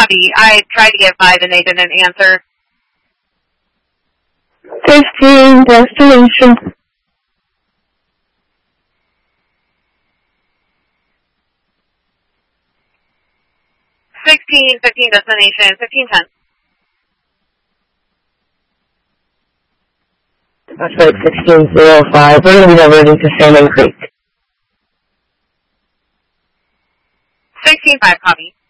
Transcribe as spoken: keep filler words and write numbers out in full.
copy. I tried to get five and they didn't answer. fifteen, destination. sixteen, fifteen, destination, fifteen ten. That's right, sixteen zero five. We're going to be diverting to Salmon Creek. sixteen five, copy.